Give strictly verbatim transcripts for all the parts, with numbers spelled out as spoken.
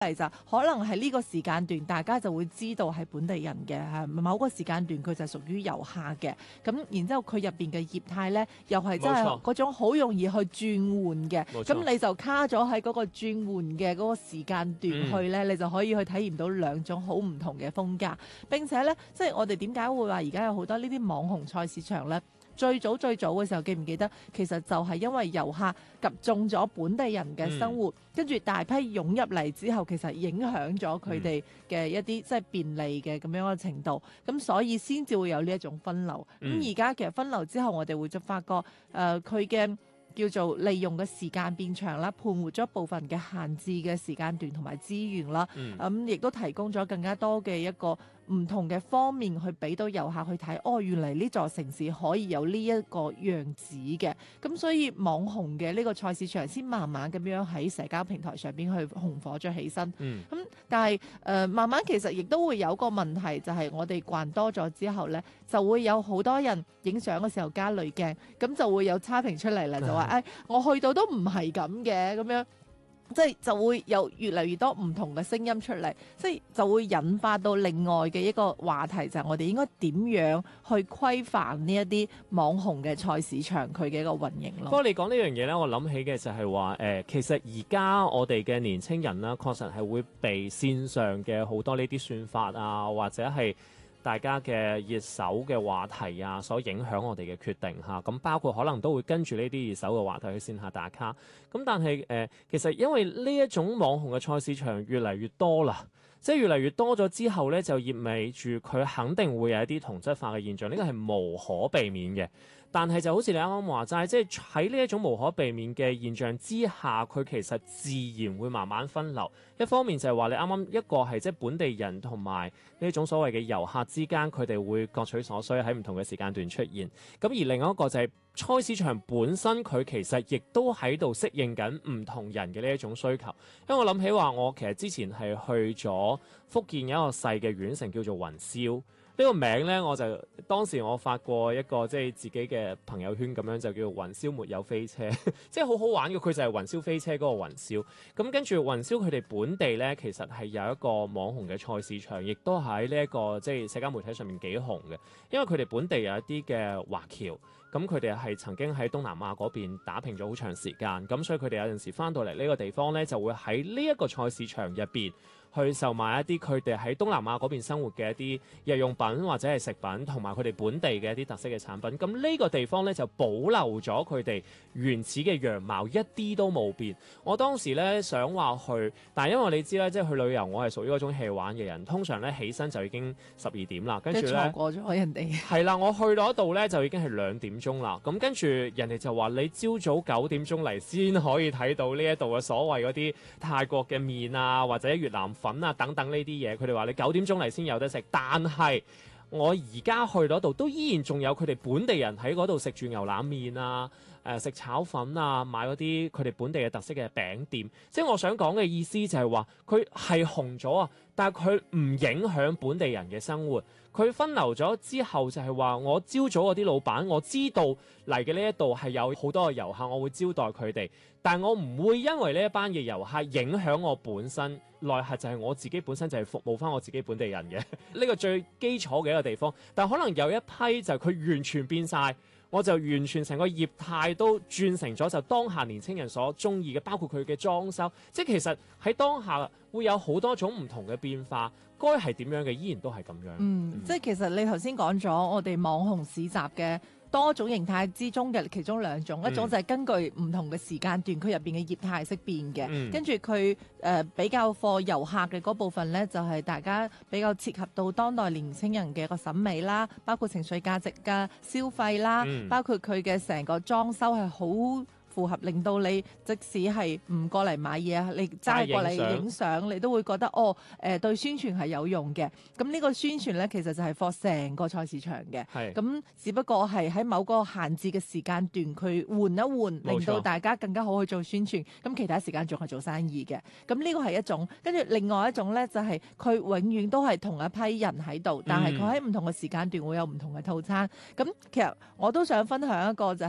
嚟就可能係呢個時間段，大家就會知道係本地人嘅，係某個時間段佢就係屬於遊客嘅。咁然之後佢入邊嘅業態咧，又係真係嗰種好容易去轉換嘅。咁你就卡咗喺嗰個轉換嘅嗰個時間段去咧，嗯、你就可以去體驗到兩種好唔同嘅風格。並且咧，即係我哋點解會話而家有好多呢啲網紅菜市場咧？最早最早嘅時候記唔記得？其實就係因為遊客及中咗本地人嘅生活，跟住、嗯、大批湧入嚟之後，其實影響咗佢哋嘅一啲即係便利嘅咁樣嘅程度，咁所以先至會有呢一種分流。咁而家其實分流之後，我哋會就發覺誒佢嘅叫做利用嘅時間變長啦，盤活咗部分嘅閒置嘅時間段同埋資源啦，咁亦、嗯嗯、都提供咗更加多嘅一個唔同嘅方面去俾到遊客去睇，哦，原嚟呢座城市可以有呢一個樣子嘅，咁所以網紅嘅呢個菜市場先慢慢咁樣喺社交平台上邊去紅火咗起身。咁、嗯嗯、但係誒、呃、慢慢其實亦都會有個問題，就係、是、我哋慣多咗之後呢，就會有好多人影相嘅時候加濾鏡，咁就會有差評出嚟啦，就話誒、哎、我去到都唔係咁嘅咁樣。即係就會有越嚟越多唔同嘅聲音出嚟，即係就會引發到另外嘅一個話題，就係、是、我哋應該點樣去規範呢一啲網紅嘅菜市場佢嘅一個運營咯。不過你講呢樣嘢咧，我諗起嘅就係話誒，其實而家我哋嘅年青人啦，確實係會被線上嘅好多呢啲算法啊，或者係大家嘅熱搜嘅話題啊，所影響我哋嘅決定嚇，咁包括可能都會跟住呢啲熱搜嘅話題去線下打卡。咁但係誒、呃，其實因為呢一種網紅嘅菜市場越嚟越多啦，即係越嚟越多咗之後咧，就意味住佢肯定會有一啲同質化嘅現象，呢個係無可避免嘅。但係就好似你啱啱話齋，即係喺呢一種無可避免嘅現象之下，佢其實自然會慢慢分流。一方面就係話你啱啱一個係即係本地人同埋呢種所謂嘅遊客之間，佢哋會各取所需喺唔同嘅時間段出現。咁而另外一個就係菜市場本身，佢其實亦都喺度適應緊唔同人嘅呢一種需求。因為我諗起話，我其實之前係去咗福建有一個細嘅縣城叫做雲霄。呢個名咧，我就當時我發過一個即係自己嘅朋友圈咁樣，就叫做雲霄沒有飛車，即係好好玩嘅。佢就係雲霄飛車嗰個雲霄。咁跟住雲霄佢哋本地咧，其實係有一個網紅嘅菜市場，亦都喺呢一個即係社交媒體上面幾紅嘅。因為佢哋本地有一啲嘅華僑，咁佢哋係曾經喺東南亞嗰邊打拼咗好長時間，咁所以佢哋有陣時翻到嚟呢個地方咧，就會喺呢一個菜市場入邊去售賣一啲佢哋喺東南亞嗰邊生活嘅一啲日用品或者係食品，同埋佢哋本地嘅一啲特色嘅產品。咁呢個地方咧就保留咗佢哋原始嘅樣貌，一啲都冇變。我當時咧想話去，但係因為你知咧，即係去旅遊，我係屬於嗰種 hea 玩嘅人，通常咧起身就已經十二點啦，跟住咧錯過咗人哋。係啦，我去到度咧就已經係兩點鐘啦。咁跟住人哋就話你朝早九點鐘嚟先可以睇到呢一度嘅所謂嗰啲泰國嘅麵啊，或者越南粉啊等等呢啲嘢，佢哋話你九點鐘嚟先有得食，但係我而家去嗰度都依然仲有佢哋本地人喺嗰度食住牛腩麵啊，誒、呃、食炒粉啊，買嗰啲佢哋本地嘅特色嘅餅店。即係我想講嘅意思就係話佢係紅咗啊，但係佢唔影響本地人嘅生活。佢分流咗之後就係話，我朝早嗰啲老闆，我知道嚟嘅呢一度係有好多嘅遊客，我會招待佢哋，但係我唔會因為呢一班嘅遊客影響我本身內核，就係我自己本身就係服務翻我自己本地人嘅呢個最基礎嘅一個地方。但可能有一批就係佢完全變晒，我就完全成個業態都轉成咗就當下年青人所中意嘅，包括佢嘅裝修，即係其實喺當下會有好多種唔同嘅變化。該係點樣嘅，依然都係咁樣。 嗯，嗯即係其實你頭先講咗我哋網紅市集嘅多種形態之中嘅其中兩種，嗯、一種就係根據唔同嘅時間段，佢入邊嘅業態係識變嘅。嗯、跟住佢誒比較貨遊客嘅嗰部分咧，就係、是、大家比較切合到當代年輕人嘅一個審美啦，包括情緒價值嘅消費啦，嗯、包括佢嘅成個裝修係好符合，令到你即使係唔過嚟買嘢，你齋過嚟影相，你都會覺得哦，誒、呃、對宣傳係有用嘅。咁呢個宣傳咧，其實就係 for 成個菜市場嘅。係咁是，只不過係喺某個限制嘅時間段，佢換一換，令到大家更加好去做宣傳。咁其他時間仲係做生意嘅。咁呢個係一種，跟住另外一種咧，就係、是、佢永遠都係同一批人喺度，但係佢喺唔同嘅時間段會有唔同嘅套餐。咁、嗯、其實我都想分享一個就係、是。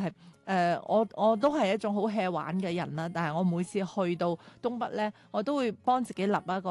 誒，我我都係一種好 hea 玩嘅人啦，但係我每次去到東北咧，我都會幫自己立一個